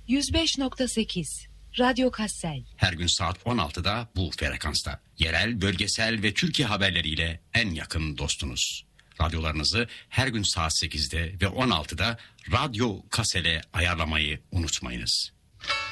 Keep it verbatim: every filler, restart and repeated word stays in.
yüz beş nokta sekiz Radyo Kassel. Her gün saat on altıda bu frekansta. Yerel, bölgesel ve Türkiye haberleriyle en yakın dostunuz. Radyolarınızı her gün saat sekizde ve on altıda Radyo Kassel'e ayarlamayı unutmayınız.